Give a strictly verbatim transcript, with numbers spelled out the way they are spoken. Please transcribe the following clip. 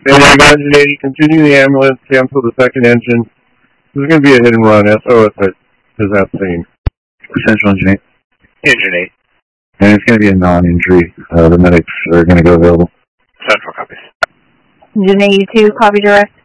And Engine eighty, continue the ambulance, cancel the second engine. This is going to be a hit and run. S O S is at scene. Central Engine eight. Engine eight. And it's going to be a non-injury. Uh, the medics are going to go available. Central copies. Engine eighty-two, copy direct.